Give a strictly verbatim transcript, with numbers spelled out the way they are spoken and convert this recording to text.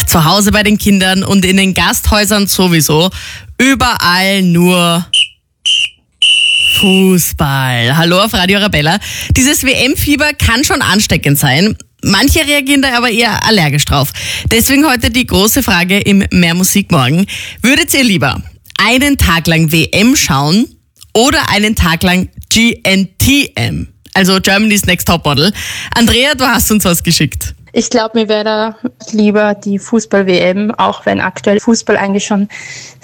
Zu Hause bei den Kindern und in den Gasthäusern sowieso. Überall nur Fußball. Hallo auf Radio Arabella. Dieses W M-Fieber kann schon ansteckend sein. Manche reagieren da aber eher allergisch drauf. Deswegen heute die große Frage im Mehr Musik morgen. Würdet ihr lieber einen Tag lang W M schauen oder einen Tag lang G N T M? Also Germany's Next Topmodel. Andrea, du hast uns was geschickt. Ich glaube, mir wäre da lieber die Fußball-W M, auch wenn aktuell Fußball eigentlich schon